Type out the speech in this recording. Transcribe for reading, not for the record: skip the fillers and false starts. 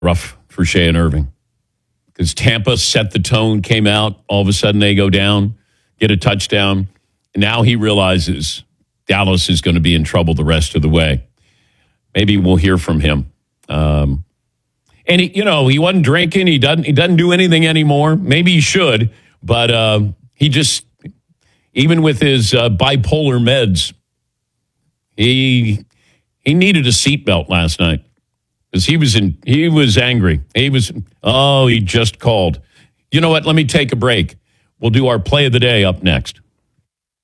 Rough for Shea and Irving. Because Tampa set the tone, came out, all of a sudden they go down, get a touchdown. And now he realizes Dallas is going to be in trouble the rest of the way. Maybe we'll hear from him. And he wasn't drinking. He doesn't do anything anymore. Maybe he should, but he just, even with his bipolar meds, he needed a seatbelt last night because he was angry. He just called. You know what? Let me take a break. We'll do our play of the day up next.